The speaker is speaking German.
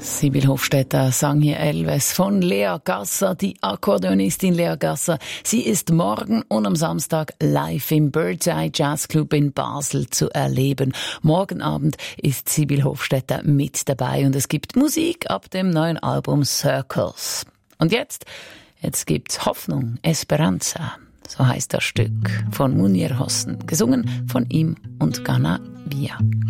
Sibyl Hofstetter sang hier Elvis von Lea Gasser, die Akkordeonistin Lea Gasser. Sie ist morgen und am Samstag live im Bird's Eye Jazz Club in Basel zu erleben. Morgen Abend ist Sibyl Hofstetter mit dabei und es gibt Musik ab dem neuen Album Circles. Und jetzt gibt's Hoffnung, Esperanza. So heißt das Stück von Munir Hosn, gesungen von ihm und Ghana Via.